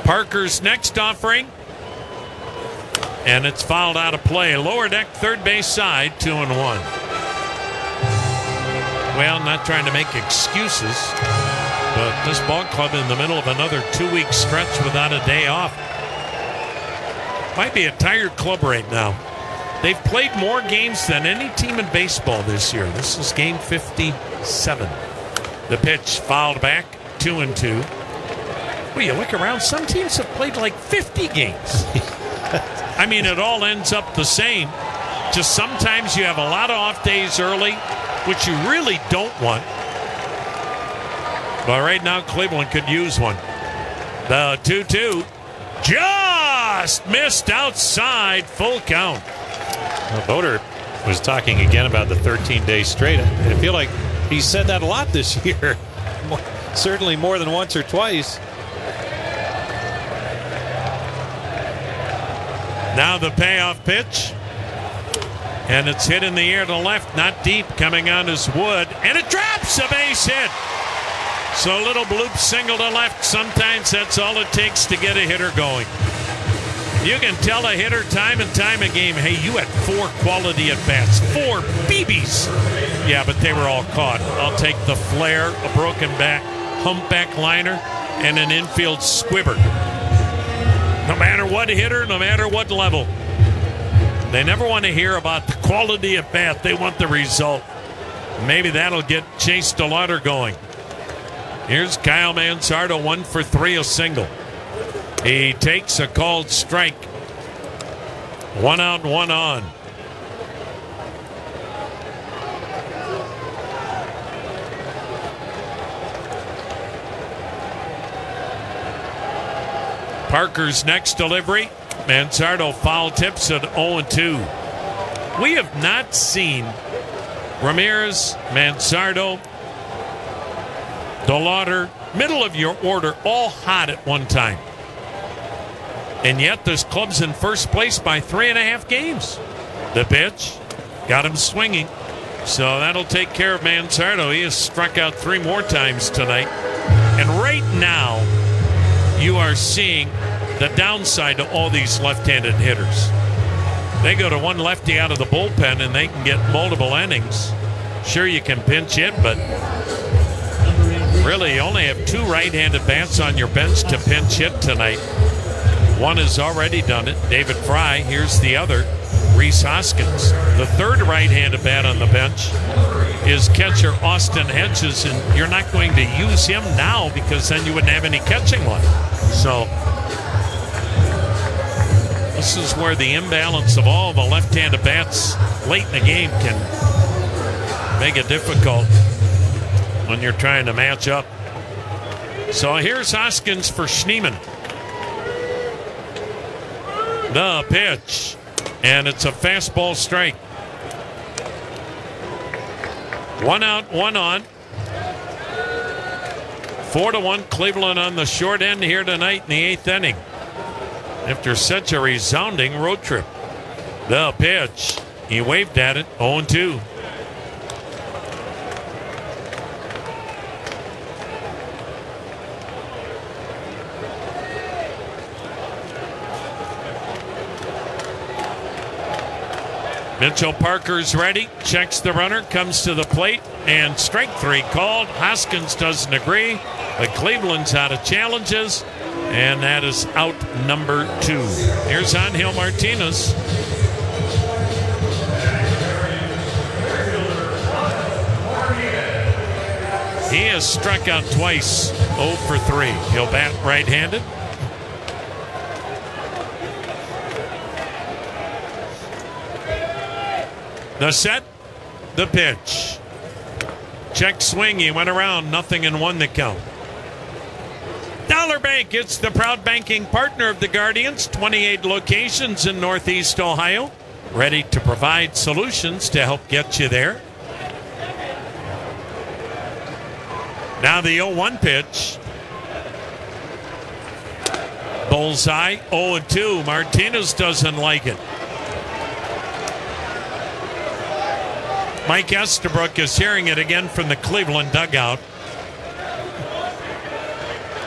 Parker's next offering. And it's fouled out of play. Lower deck, third base side, 2-1. Well, not trying to make excuses, but this ball club in the middle of another 2-week stretch without a day off. Might be a tired club right now. They've played more games than any team in baseball this year. This is game 57. The pitch fouled back, 2-2. Well, you look around, some teams have played like 50 games. I mean, it all ends up the same. Just sometimes you have a lot of off days early, which you really don't want. But right now, Cleveland could use one. The 2-2 just missed outside, full count. Well, Boder was talking again about the 13-day straight. I feel like he said that a lot this year. Certainly more than once or twice. Now the payoff pitch. And it's hit in the air to left, not deep, coming on is Wood. And it drops, a base hit. So a little bloop single to left. Sometimes that's all it takes to get a hitter going. You can tell a hitter time and time again, hey, you had 4 quality at-bats, 4 BBs. Yeah, but they were all caught. I'll take the flare, a broken back, humpback liner, and an infield squibber. No matter what hitter, no matter what level. They never want to hear about the quality at bat. They want the result. Maybe that'll get Chase DeLauder going. Here's Kyle Manzardo, 1 for 3, a single. He takes a called strike. 1 out, 1 on. Parker's next delivery. Manzardo foul tips at 0-2. We have not seen Ramirez, Manzardo, DeLauder, middle of your order, all hot at one time. And yet this club's in first place by 3.5 games. The pitch got him swinging. So that'll take care of Manzardo. He has struck out 3 more times tonight. And right now, you are seeing the downside to all these left-handed hitters. They go to one lefty out of the bullpen and they can get multiple innings. Sure, you can pinch hit, but really you only have 2 right-handed bats on your bench to pinch hit tonight. One has already done it, David Fry. Here's the other, Rhys Hoskins. The third right-handed bat on the bench is catcher Austin Hedges, and you're not going to use him now because then you wouldn't have any catching left. So this is where the imbalance of all the left-handed bats late in the game can make it difficult when you're trying to match up. So here's Hoskins for Schneemann. The pitch, and it's a fastball strike. 1 out, 1 on. 4-1 Cleveland on the short end here tonight in the 8th inning. After such a resounding road trip. The pitch, he waved at it, 0-2. Mitchell Parker's ready, checks the runner, comes to the plate, and strike 3 called. Hoskins doesn't agree, but Cleveland's out of challenges, and that is out number 2. Here's Angel Martinez. He has struck out twice, 0 for 3. He'll bat right-handed. The set, the pitch. Check swing, he went around, nothing and 1 the count. Dollar Bank, it's the proud banking partner of the Guardians. 28 locations in Northeast Ohio. Ready to provide solutions to help get you there. Now the 0-1 pitch. Bullseye, 0-2. Martinez doesn't like it. Mike Estabrook is hearing it again from the Cleveland dugout.